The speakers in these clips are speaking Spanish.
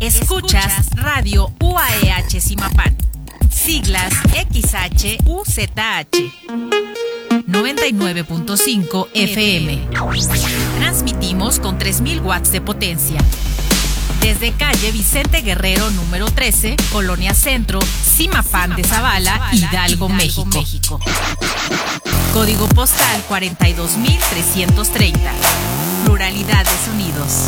Escuchas Radio UAEH Zimapán. Siglas XHUZH. 99.5 FM. Transmitimos con 3000 watts de potencia. Desde calle Vicente Guerrero número 13, Colonia Centro, Zimapán de Zavala, Hidalgo, México. Código postal 42330. Pluralidad de sonidos.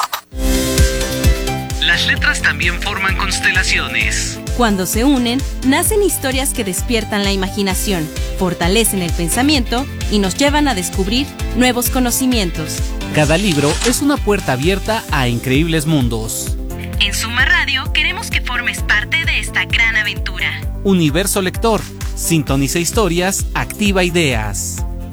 Las letras también forman constelaciones. Cuando se unen, nacen historias que despiertan la imaginación, fortalecen el pensamiento y nos llevan a descubrir nuevos conocimientos. Cada libro es una puerta abierta a increíbles mundos. En Suma Radio queremos que formes parte de esta gran aventura. Universo Lector. Sintoniza historias, activa ideas.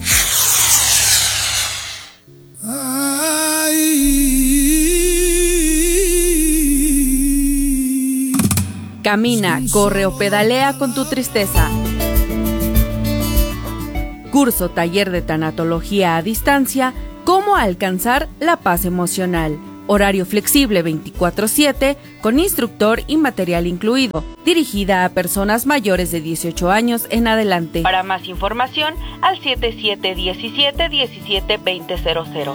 Camina, corre o pedalea con tu tristeza. Curso taller de tanatología a distancia, cómo alcanzar la paz emocional. Horario flexible 24/7, con instructor y material incluido. Dirigida a personas mayores de 18 años en adelante. Para más información, al 7717-172000.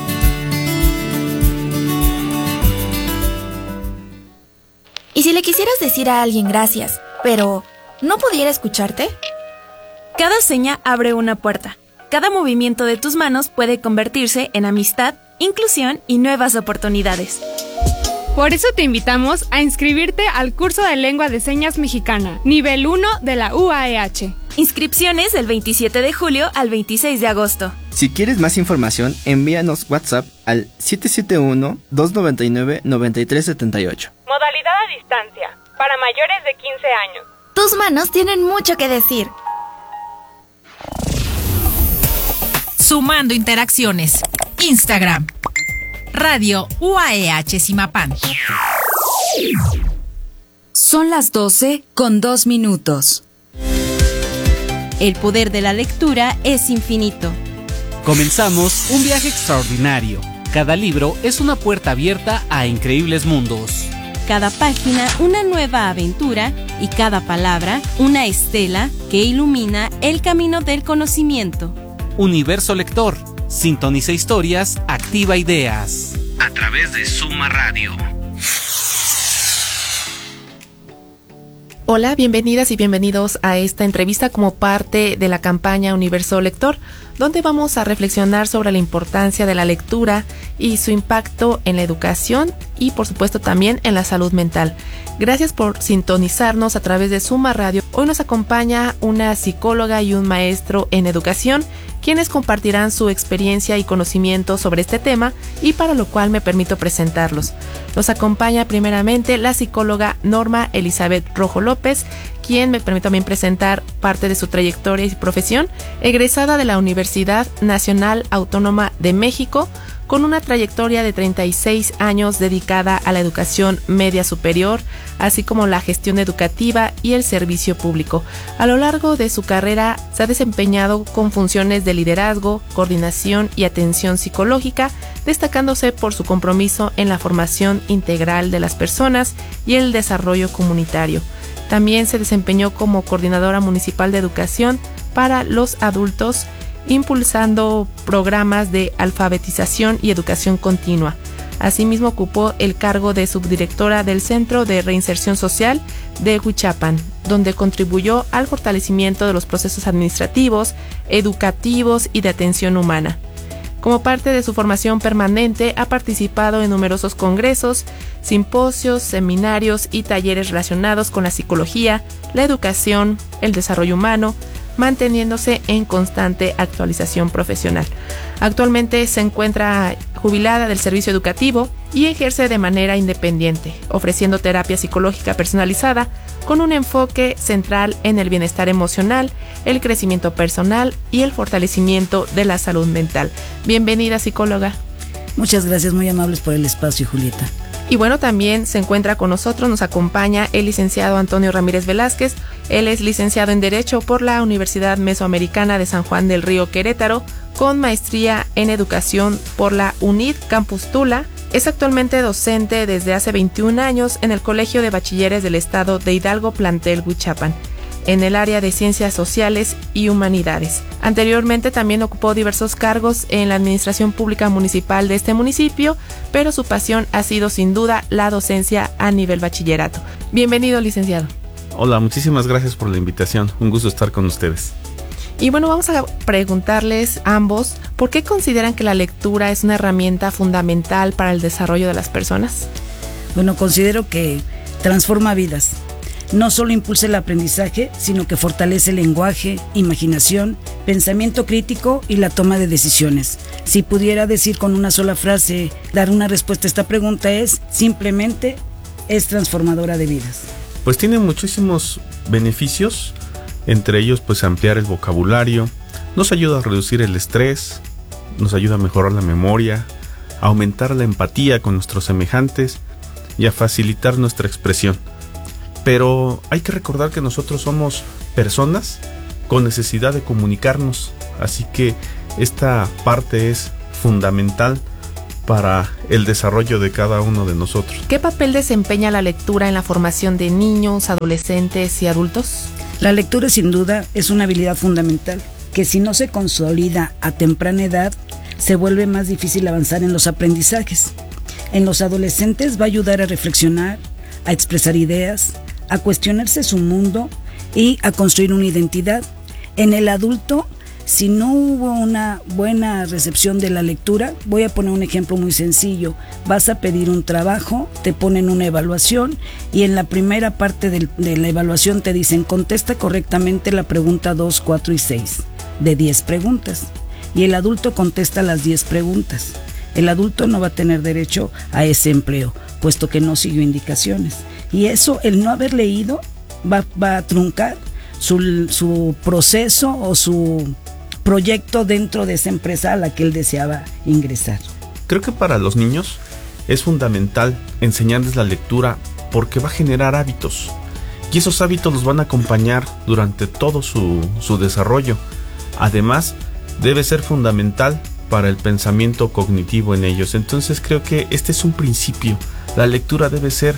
¿Y si le quisieras decir a alguien gracias, pero no pudiera escucharte? Cada seña abre una puerta. Cada movimiento de tus manos puede convertirse en amistad, inclusión y nuevas oportunidades. Por eso te invitamos a inscribirte al curso de Lengua de Señas Mexicana, nivel 1 de la UAEH. Inscripciones del 27 de julio al 26 de agosto. Si quieres más información, envíanos WhatsApp al 771-299-9378. Modalidad a distancia, para mayores de 15 años. Tus manos tienen mucho que decir. Sumando interacciones. Instagram. Radio UAEH Zimapán. Son las 12:02. El poder de la lectura es infinito. Comenzamos un viaje extraordinario. Cada libro es una puerta abierta a increíbles mundos. Cada página una nueva aventura y cada palabra una estela que ilumina el camino del conocimiento. Universo Lector. Sintoniza historias, activa ideas. A través de Suma Radio. Hola, bienvenidas y bienvenidos a esta entrevista como parte de la campaña Universo Lector, donde vamos a reflexionar sobre la importancia de la lectura y su impacto en la educación y por supuesto también en la salud mental. Gracias por sintonizarnos a través de Suma Radio. Hoy nos acompaña una psicóloga y un maestro en educación, quienes compartirán su experiencia y conocimiento sobre este tema, y para lo cual me permito presentarlos. Nos acompaña primeramente la psicóloga Norma Elizabeth Rojo López, quien me permite también presentar parte de su trayectoria y profesión, egresada de la Universidad Nacional Autónoma de México, con una trayectoria de 36 años dedicada a la educación media superior, así como la gestión educativa y el servicio público. A lo largo de su carrera se ha desempeñado con funciones de liderazgo, coordinación y atención psicológica, destacándose por su compromiso en la formación integral de las personas y el desarrollo comunitario. También se desempeñó como coordinadora municipal de educación para los adultos, impulsando programas de alfabetización y educación continua. Asimismo, ocupó el cargo de subdirectora del Centro de Reinserción Social de Huichapan, donde contribuyó al fortalecimiento de los procesos administrativos, educativos y de atención humana. Como parte de su formación permanente, ha participado en numerosos congresos, simposios, seminarios y talleres relacionados con la psicología, la educación, el desarrollo humano, manteniéndose en constante actualización profesional. Actualmente se encuentra jubilada del servicio educativo y ejerce de manera independiente, ofreciendo terapia psicológica personalizada con un enfoque central en el bienestar emocional, el crecimiento personal y el fortalecimiento de la salud mental. Bienvenida, psicóloga. Muchas gracias, muy amables por el espacio, Julieta. Y bueno, también se encuentra con nosotros, nos acompaña el licenciado Antonio Ramírez Velázquez. Él es licenciado en Derecho por la Universidad Mesoamericana de San Juan del Río, Querétaro, con maestría en Educación por la UNID Campus Tula Es actualmente docente desde hace 21 años en el Colegio de Bachilleres del Estado de Hidalgo, plantel Huichapan, en el área de Ciencias Sociales y Humanidades. Anteriormente también ocupó diversos cargos en la administración pública municipal de este municipio, pero su pasión ha sido sin duda la docencia a nivel bachillerato. Bienvenido, licenciado. Hola, muchísimas gracias por la invitación. Un gusto estar con ustedes. Y bueno, vamos a preguntarles ambos, ¿por qué consideran que la lectura es una herramienta fundamental para el desarrollo de las personas? Bueno, considero que transforma vidas. No solo impulsa el aprendizaje, sino que fortalece el lenguaje, imaginación, pensamiento crítico y la toma de decisiones. Si pudiera decir con una sola frase, dar una respuesta a esta pregunta simplemente es transformadora de vidas. Pues tiene muchísimos beneficios. Entre ellos, pues ampliar el vocabulario, nos ayuda a reducir el estrés, nos ayuda a mejorar la memoria, a aumentar la empatía con nuestros semejantes y a facilitar nuestra expresión. Pero hay que recordar que nosotros somos personas con necesidad de comunicarnos, así que esta parte es fundamental para el desarrollo de cada uno de nosotros. ¿Qué papel desempeña la lectura en la formación de niños, adolescentes y adultos? La lectura sin duda es una habilidad fundamental, que si no se consolida a temprana edad, se vuelve más difícil avanzar en los aprendizajes. En los adolescentes va a ayudar a reflexionar, a expresar ideas, a cuestionarse su mundo y a construir una identidad. En el adulto, si no hubo una buena recepción de la lectura, voy a poner un ejemplo muy sencillo. Vas a pedir un trabajo, te ponen una evaluación y en la primera parte de la evaluación te dicen contesta correctamente la pregunta 2, 4 y 6 de 10 preguntas. Y el adulto contesta las 10 preguntas. El adulto no va a tener derecho a ese empleo, puesto que no siguió indicaciones. Y eso, el no haber leído, va a truncar su proceso o su proyecto dentro de esa empresa a la que él deseaba ingresar. Creo que para los niños es fundamental enseñarles la lectura porque va a generar hábitos y esos hábitos los van a acompañar durante todo su desarrollo. Además, debe ser fundamental para el pensamiento cognitivo en ellos. Entonces creo que este es un principio. La lectura debe ser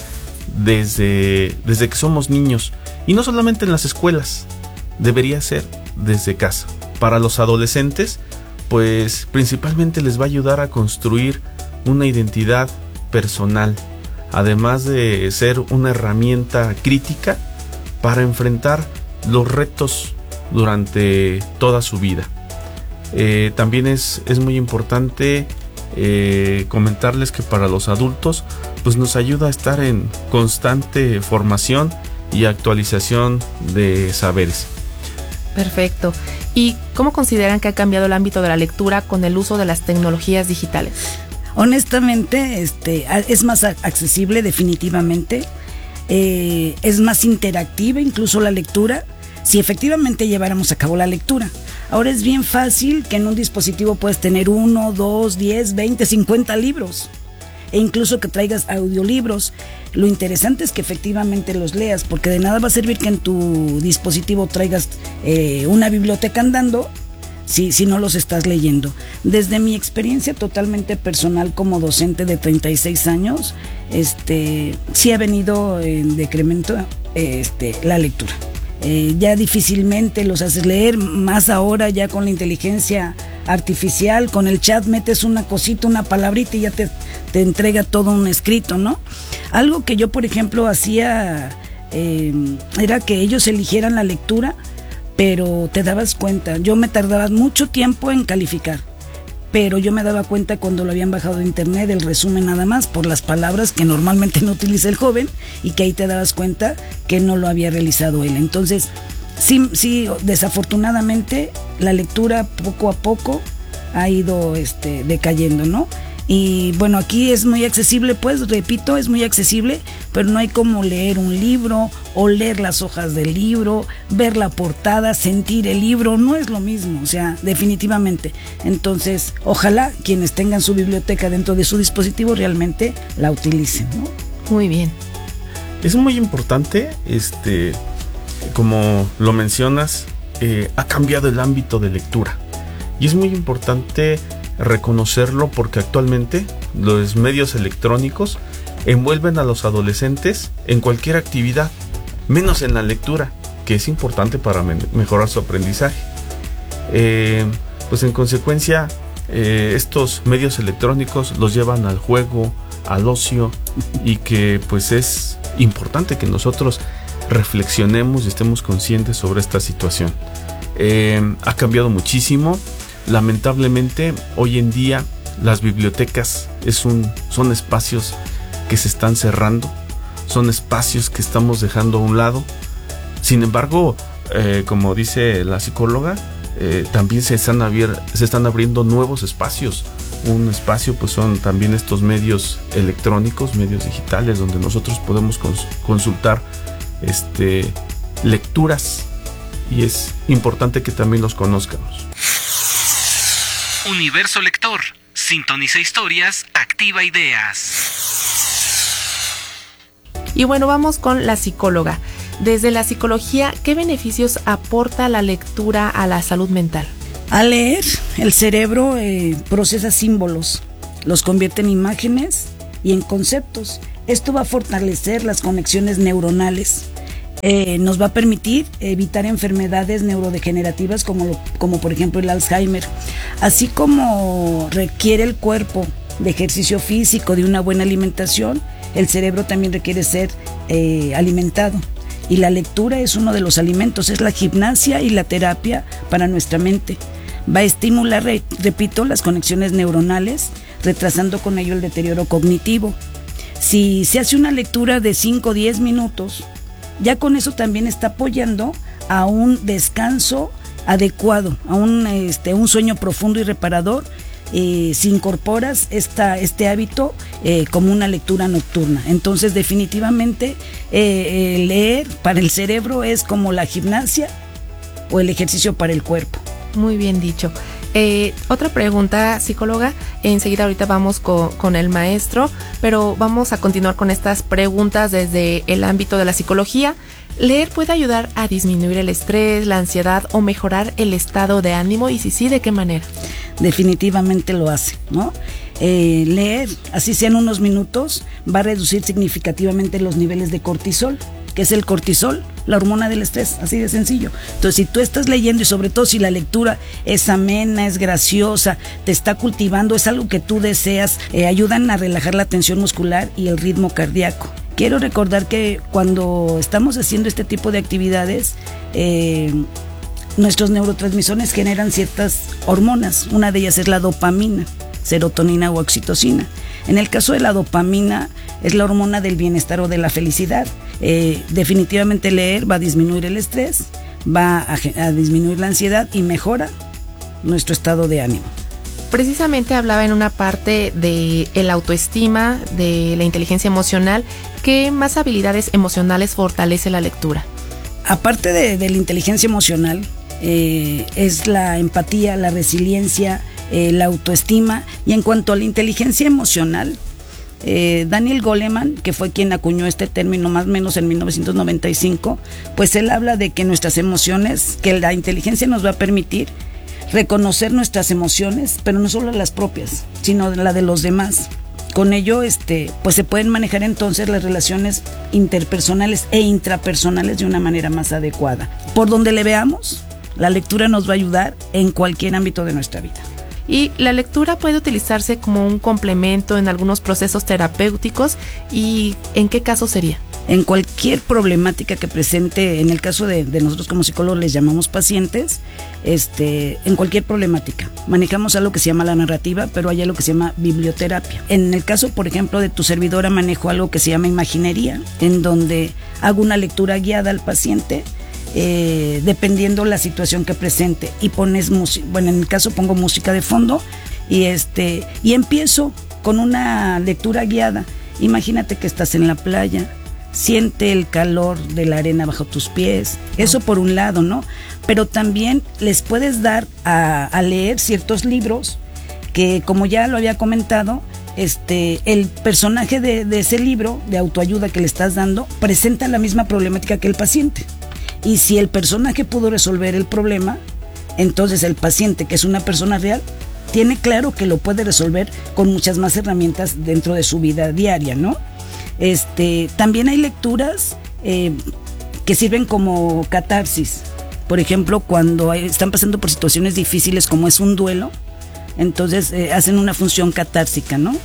desde que somos niños y no solamente en las escuelas, debería ser desde casa. Para los adolescentes, pues principalmente les va a ayudar a construir una identidad personal, además de ser una herramienta crítica para enfrentar los retos durante toda su vida. También es muy importante comentarles que para los adultos, pues nos ayuda a estar en constante formación y actualización de saberes. Perfecto. ¿Y cómo consideran que ha cambiado el ámbito de la lectura con el uso de las tecnologías digitales? Honestamente, es más accesible definitivamente, es más interactiva incluso la lectura, si efectivamente lleváramos a cabo la lectura. Ahora es bien fácil que en un dispositivo puedes tener 1, 2, 10, 20, 50 libros. E incluso que traigas audiolibros. Lo interesante es que efectivamente los leas, porque de nada va a servir que en tu dispositivo traigas una biblioteca andando si no los estás leyendo. Desde mi experiencia totalmente personal como docente de 36 años, sí ha venido en decremento la lectura. Ya difícilmente los haces leer, más ahora ya con la inteligencia artificial, con el chat metes una cosita, una palabrita y ya te entrega todo un escrito, ¿no? Algo que yo, por ejemplo, hacía era que ellos eligieran la lectura, pero te dabas cuenta, yo me tardaba mucho tiempo en calificar, pero yo me daba cuenta cuando lo habían bajado de internet, el resumen nada más, por las palabras que normalmente no utiliza el joven, y que ahí te dabas cuenta que no lo había realizado él. Entonces, sí, desafortunadamente, la lectura poco a poco ha ido decayendo, ¿no? Y bueno, aquí es muy accesible, pues repito, es muy accesible, pero no hay como leer un libro o leer las hojas del libro, ver la portada, sentir el libro, no es lo mismo, o sea, definitivamente. Entonces, ojalá quienes tengan su biblioteca dentro de su dispositivo realmente la utilicen, ¿no? Muy bien. Es muy importante, como lo mencionas, ha cambiado el ámbito de lectura y es muy importante reconocerlo porque actualmente los medios electrónicos envuelven a los adolescentes en cualquier actividad, menos en la lectura, que es importante para mejorar su aprendizaje. Pues en consecuencia, estos medios electrónicos los llevan al juego, al ocio, y que pues es importante que nosotros reflexionemos y estemos conscientes sobre esta situación. Ha cambiado muchísimo. Lamentablemente, hoy en día las bibliotecas son espacios que se están cerrando, son espacios que estamos dejando a un lado. Sin embargo, como dice la psicóloga, también se están abriendo nuevos espacios. Un espacio pues son también estos medios electrónicos, medios digitales, donde nosotros podemos consultar lecturas, y es importante que también los conozcamos. Universo Lector. Sintoniza historias, activa ideas. Y bueno, vamos con la psicóloga. Desde la psicología, ¿qué beneficios aporta la lectura a la salud mental? Al leer, el cerebro procesa símbolos, los convierte en imágenes y en conceptos. Esto va a fortalecer las conexiones neuronales. Nos va a permitir evitar enfermedades neurodegenerativas como por ejemplo el Alzheimer. Así como requiere el cuerpo de ejercicio físico, de una buena alimentación, el cerebro también requiere ser alimentado. Y la lectura es uno de los alimentos, es la gimnasia y la terapia para nuestra mente. Va a estimular, repito, las conexiones neuronales, retrasando con ello el deterioro cognitivo. Si se hace una lectura de 5 o 10 minutos, ya con eso también está apoyando a un descanso adecuado, a un sueño profundo y reparador. Si incorporas este hábito como una lectura nocturna. Entonces definitivamente leer para el cerebro es como la gimnasia o el ejercicio para el cuerpo. Muy bien dicho. Otra pregunta, psicóloga. Enseguida ahorita vamos con el maestro, pero vamos a continuar con estas preguntas desde el ámbito de la psicología. ¿Leer puede ayudar a disminuir el estrés, la ansiedad o mejorar el estado de ánimo? Y si sí, ¿de qué manera? Definitivamente lo hace, ¿no? Leer, así sean unos minutos, va a reducir significativamente los niveles de cortisol. ¿Qué es el cortisol? La hormona del estrés, así de sencillo. Entonces, si tú estás leyendo y sobre todo si la lectura es amena, es graciosa, te está cultivando, es algo que tú deseas, ayudan a relajar la tensión muscular y el ritmo cardíaco. Quiero recordar que cuando estamos haciendo este tipo de actividades, nuestros neurotransmisores generan ciertas hormonas. Una de ellas es la dopamina, serotonina o oxitocina. En el caso de la dopamina, es la hormona del bienestar o de la felicidad. Definitivamente leer va a disminuir el estrés, va a disminuir la ansiedad y mejora nuestro estado de ánimo. Precisamente hablaba en una parte de el autoestima, de la inteligencia emocional. ¿Qué más habilidades emocionales fortalece la lectura? Aparte de la inteligencia emocional, es la empatía, la resiliencia, la autoestima. Y en cuanto a la inteligencia emocional, Daniel Goleman, que fue quien acuñó este término más o menos en 1995, pues él habla de que nuestras emociones, que la inteligencia nos va a permitir reconocer nuestras emociones, pero no solo las propias, sino la de los demás. Con ello, pues se pueden manejar entonces las relaciones interpersonales e intrapersonales de una manera más adecuada. Por donde le veamos, la lectura nos va a ayudar en cualquier ámbito de nuestra vida. Y la lectura puede utilizarse como un complemento en algunos procesos terapéuticos. ¿Y en qué caso sería? En cualquier problemática que presente, en el caso de nosotros como psicólogos les llamamos pacientes, en cualquier problemática. Manejamos algo que se llama la narrativa, pero hay algo que se llama biblioterapia. En el caso, por ejemplo, de tu servidora, manejo algo que se llama imaginería, en donde hago una lectura guiada al paciente, dependiendo la situación que presente, y pones música. Bueno, en el caso pongo música de fondo y empiezo con una lectura guiada. Imagínate que estás en la playa, siente el calor de la arena bajo tus pies. Eso por un lado, ¿no? Pero también les puedes dar a leer ciertos libros que, como ya lo había comentado, el personaje de ese libro de autoayuda que le estás dando presenta la misma problemática que el paciente. Y si el personaje pudo resolver el problema, entonces el paciente, que es una persona real, tiene claro que lo puede resolver con muchas más herramientas dentro de su vida diaria, ¿no? También hay lecturas que sirven como catarsis. Por ejemplo, cuando están pasando por situaciones difíciles como es un duelo, entonces hacen una función catársica, ¿no?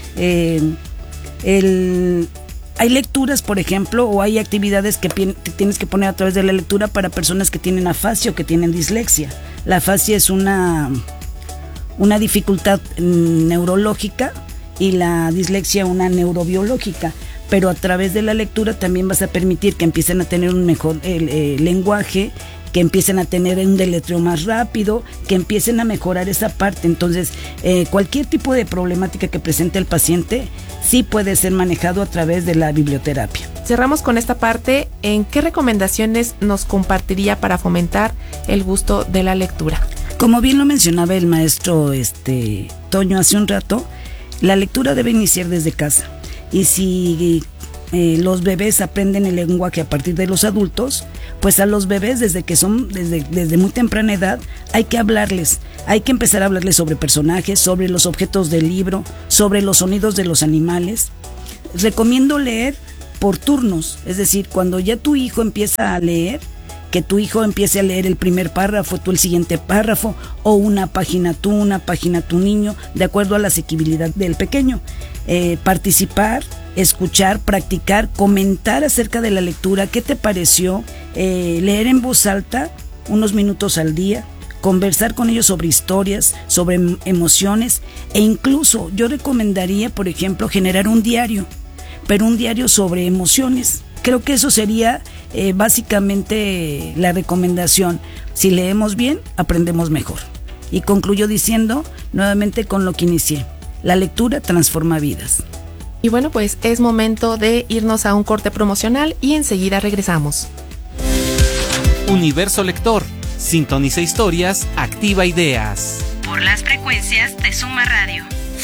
Hay lecturas, por ejemplo, o hay actividades que tienes que poner a través de la lectura para personas que tienen afasia o que tienen dislexia. La afasia es una dificultad neurológica y la dislexia una neurobiológica, pero a través de la lectura también vas a permitir que empiecen a tener un mejor lenguaje, que empiecen a tener un deletreo más rápido, que empiecen a mejorar esa parte. Entonces, cualquier tipo de problemática que presente el paciente sí puede ser manejado a través de la biblioterapia. Cerramos con esta parte. ¿En qué recomendaciones nos compartiría para fomentar el gusto de la lectura? Como bien lo mencionaba el maestro Toño hace un rato, la lectura debe iniciar desde casa. Y si los bebés aprenden el lenguaje a partir de los adultos, pues a los bebés desde muy temprana edad hay que hablarles, hay que empezar a hablarles sobre personajes, sobre los objetos del libro, sobre los sonidos de los animales. Recomiendo leer por turnos, es decir, cuando ya tu hijo empieza a leer, que tu hijo empiece a leer el primer párrafo, tú el siguiente párrafo, o una página tu niño, de acuerdo a la asequibilidad del pequeño. Participar, escuchar, practicar, comentar acerca de la lectura, qué te pareció, leer en voz alta unos minutos al día, conversar con ellos sobre historias, sobre emociones, e incluso yo recomendaría, por ejemplo, generar un diario, pero un diario sobre emociones. Creo que eso sería básicamente la recomendación. Si leemos bien, aprendemos mejor. Y concluyo diciendo nuevamente con lo que inicié: la lectura transforma vidas. Y bueno, pues es momento de irnos a un corte promocional y enseguida regresamos. Universo Lector. Sintoniza historias, activa ideas. Por las frecuencias de Suma Radio.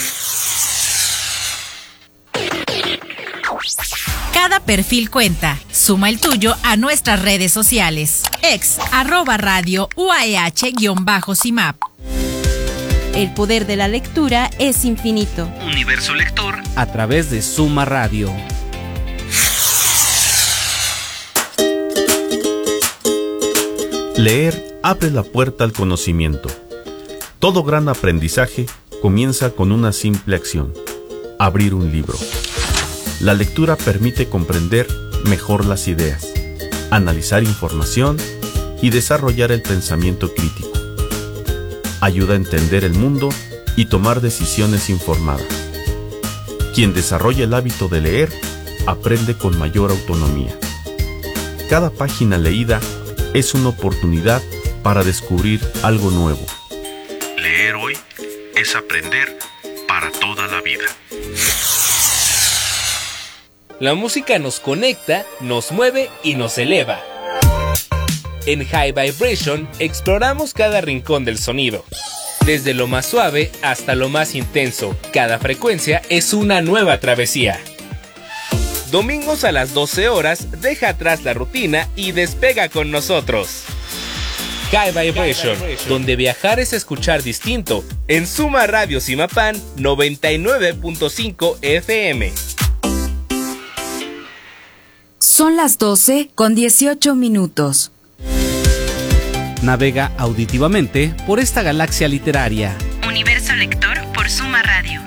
Cada perfil cuenta. Suma el tuyo a nuestras redes sociales. @radio UAEH-CIMAP. El poder de la lectura es infinito. Universo Lector a través de Suma Radio. Leer abre la puerta al conocimiento. Todo gran aprendizaje comienza con una simple acción: abrir un libro. La lectura permite comprender mejor las ideas, analizar información y desarrollar el pensamiento crítico. Ayuda a entender el mundo y tomar decisiones informadas. Quien desarrolla el hábito de leer aprende con mayor autonomía. Cada página leída es una oportunidad para descubrir algo nuevo. Leer hoy es aprender para toda la vida. La música nos conecta, nos mueve y nos eleva. En High Vibration exploramos cada rincón del sonido. Desde lo más suave hasta lo más intenso, cada frecuencia es una nueva travesía. Domingos a las 12 horas, deja atrás la rutina y despega con nosotros. High Vibration, donde viajar es escuchar distinto, en Suma Radio Simapán 99.5 FM. Son las 12:18. Navega auditivamente por esta galaxia literaria. Universo Lector por Suma Radio.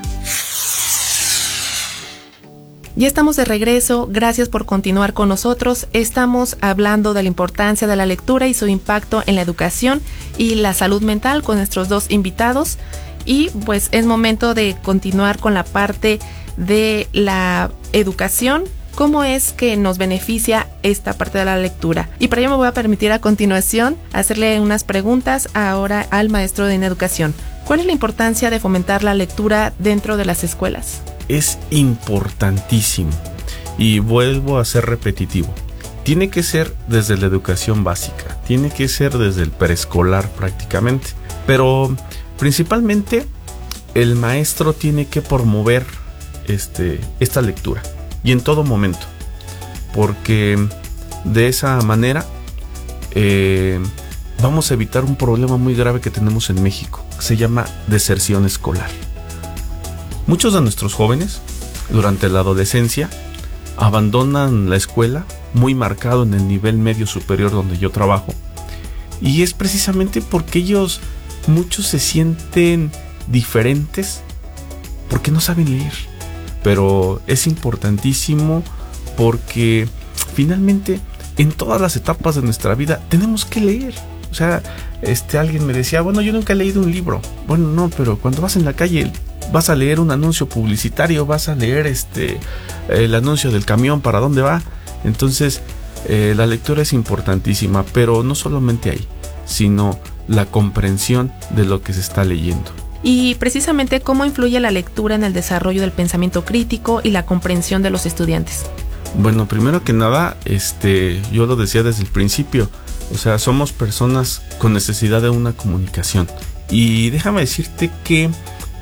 Ya estamos de regreso, gracias por continuar con nosotros. Estamos hablando de la importancia de la lectura y su impacto en la educación y la salud mental con nuestros dos invitados. Y pues es momento de continuar con la parte de la educación. ¿Cómo es que nos beneficia esta parte de la lectura? Y para ello me voy a permitir a continuación hacerle unas preguntas ahora al maestro de educación. ¿Cuál es la importancia de fomentar la lectura dentro de las escuelas? Es importantísimo, y vuelvo a ser repetitivo. Tiene que ser desde la educación básica, tiene que ser desde el preescolar prácticamente, pero principalmente el maestro tiene que promover esta lectura, y en todo momento, porque de esa manera vamos a evitar un problema muy grave que tenemos en México. Se llama deserción escolar. Muchos de nuestros jóvenes, durante la adolescencia, abandonan la escuela, muy marcado en el nivel medio superior donde yo trabajo. Y es precisamente porque muchos se sienten diferentes porque no saben leer. Pero es importantísimo porque finalmente en todas las etapas de nuestra vida tenemos que leer. O sea, alguien me decía, bueno, yo nunca he leído un libro. Bueno, no, pero cuando vas en la calle vas a leer un anuncio publicitario, vas a leer el anuncio del camión para dónde va. Entonces, la lectura es importantísima, pero no solamente ahí, sino la comprensión de lo que se está leyendo. Y precisamente, ¿cómo influye la lectura en el desarrollo del pensamiento crítico y la comprensión de los estudiantes? Bueno, primero que nada, yo lo decía desde el principio, o sea, somos personas con necesidad de una comunicación. Y déjame decirte que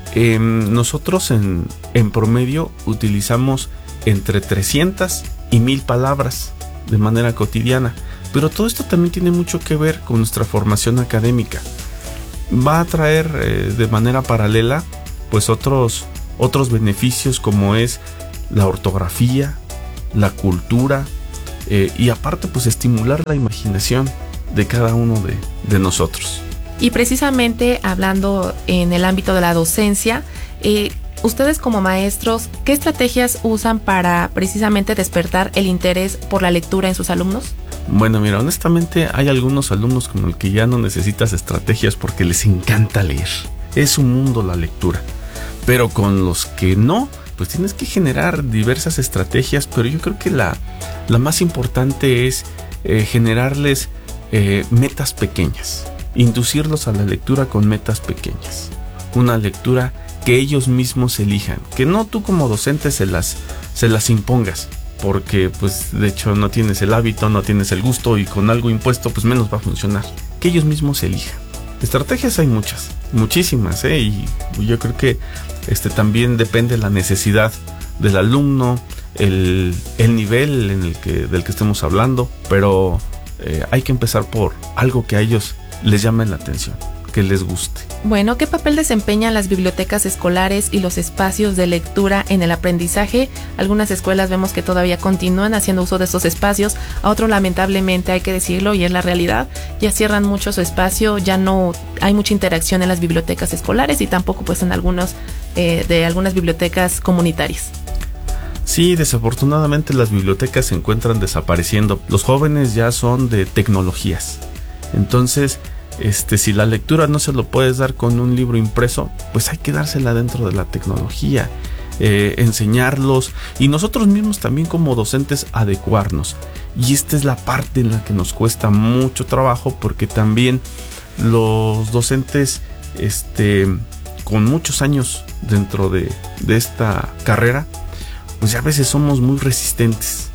nosotros en promedio utilizamos entre 300 y 1000 palabras de manera cotidiana. Pero todo esto también tiene mucho que ver con nuestra formación académica. Va a traer de manera paralela pues otros beneficios, como es la ortografía, la cultura, y aparte pues estimular la imaginación de cada uno de nosotros. Y precisamente hablando en el ámbito de la docencia, ustedes como maestros, ¿qué estrategias usan para precisamente despertar el interés por la lectura en sus alumnos? Bueno, mira, honestamente hay algunos alumnos con los que ya no necesitas estrategias porque les encanta leer. Es un mundo la lectura. Pero con los que no, pues tienes que generar diversas estrategias, pero yo creo que la más importante es generarles metas pequeñas, inducirlos a la lectura con metas pequeñas. Una lectura que ellos mismos elijan, que no tú como docente se las impongas, porque pues de hecho no tienes el hábito, no tienes el gusto, y con algo impuesto pues menos va a funcionar. Que ellos mismos elijan. Estrategias hay muchas, muchísimas, y yo creo que también depende de la necesidad del alumno, el nivel del que estemos hablando, pero hay que empezar por algo que a ellos les llame la atención, que les guste. Bueno, ¿qué papel desempeñan las bibliotecas escolares y los espacios de lectura en el aprendizaje? Algunas escuelas vemos que todavía continúan haciendo uso de estos espacios, a otros lamentablemente, hay que decirlo, y es la realidad, ya cierran mucho su espacio, ya no hay mucha interacción en las bibliotecas escolares y tampoco pues en algunas bibliotecas comunitarias. Sí, desafortunadamente las bibliotecas se encuentran desapareciendo. Los jóvenes ya son de tecnologías. Entonces, si la lectura no se lo puedes dar con un libro impreso, pues hay que dársela dentro de la tecnología, enseñarlos, y nosotros mismos también como docentes adecuarnos. Y esta es la parte en la que nos cuesta mucho trabajo, porque también los docentes con muchos años dentro de esta carrera, pues a veces somos muy resistentes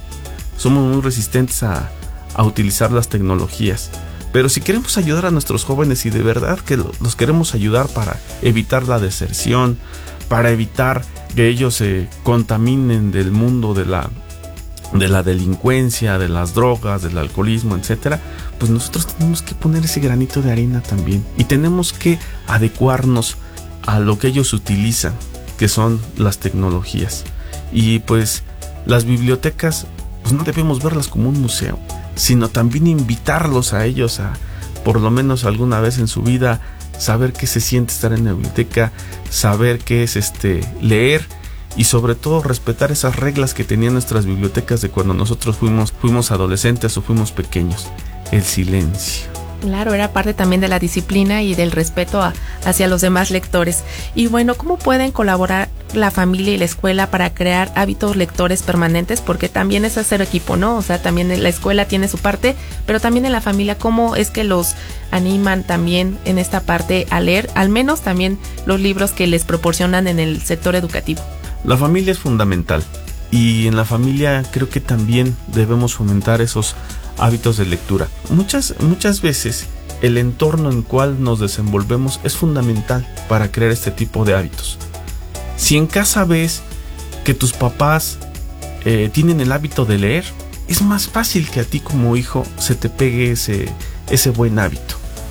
a utilizar las tecnologías. Pero si queremos ayudar a nuestros jóvenes, y de verdad que los queremos ayudar para evitar la deserción, para evitar que ellos se contaminen del mundo de la delincuencia, de las drogas, del alcoholismo, etcétera, pues nosotros tenemos que poner ese granito de arena también, y tenemos que adecuarnos a lo que ellos utilizan, que son las tecnologías. Y pues las bibliotecas, pues no debemos verlas como un museo, sino también invitarlos a ellos a, por lo menos alguna vez en su vida, saber qué se siente estar en la biblioteca, saber qué es leer, y sobre todo respetar esas reglas que tenían nuestras bibliotecas de cuando nosotros fuimos adolescentes o fuimos pequeños. El silencio. Claro, era parte también de la disciplina y del respeto hacia los demás lectores. Y bueno, ¿cómo pueden colaborar la familia y la escuela para crear hábitos lectores permanentes? Porque también es hacer equipo, ¿no? O sea, también la escuela tiene su parte, pero también en la familia, ¿cómo es que los animan también en esta parte a leer? Al menos también los libros que les proporcionan en el sector educativo. La familia es fundamental, y en la familia creo que también debemos fomentar esos hábitos de lectura. Muchas veces el entorno en el cual nos desenvolvemos es fundamental para crear este tipo de hábitos. Si en casa ves que tus papás tienen el hábito de leer, es más fácil que a ti como hijo se te pegue ese buen hábito.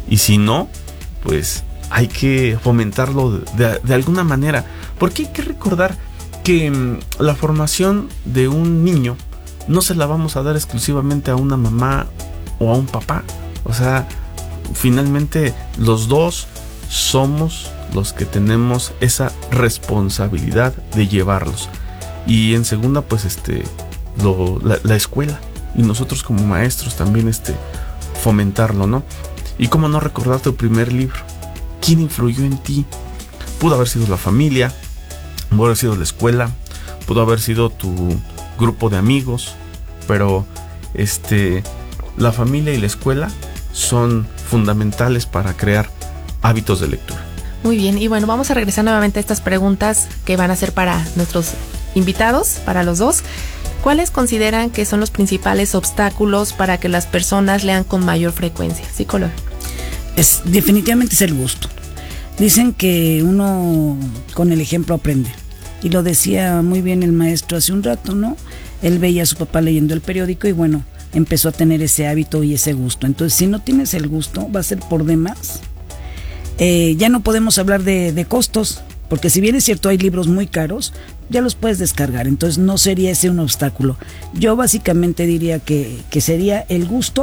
Y si no, pues hay que fomentarlo de alguna manera, porque hay que recordar que la formación de un niño no se la vamos a dar exclusivamente a una mamá o a un papá. O sea, finalmente los dos somos los que tenemos esa responsabilidad de llevarlos. Y en segunda, pues la escuela, y nosotros como maestros también fomentarlo, ¿no? Y cómo no recordar tu primer libro. ¿Quién influyó en ti? Pudo haber sido la familia, pudo haber sido la escuela, pudo haber sido tu grupo de amigos, pero la familia y la escuela son fundamentales para crear hábitos de lectura. Muy bien, y bueno, vamos a regresar nuevamente a estas preguntas que van a ser para nuestros invitados, para los dos. ¿Cuáles consideran que son los principales obstáculos para que las personas lean con mayor frecuencia? Psicóloga. Definitivamente es el gusto. Dicen que uno con el ejemplo aprende. Y lo decía muy bien el maestro hace un rato, ¿no? Él veía a su papá leyendo el periódico y bueno, empezó a tener ese hábito y ese gusto. Entonces, si no tienes el gusto, va a ser por demás. Ya no podemos hablar de costos, porque si bien es cierto hay libros muy caros, ya los puedes descargar, entonces no sería ese un obstáculo. Yo básicamente diría que sería el gusto